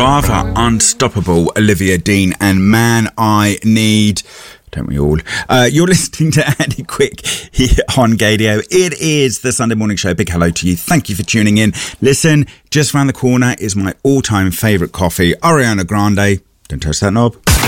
rather unstoppable Olivia Dean and Man I Need. Don't we all? You're listening to Andy Quick here on Gadio. It is the Sunday morning show. Big hello to you. Thank you for tuning in. Listen, just round the corner is my all-time favourite coffee, Ariana Grande. Don't touch that knob.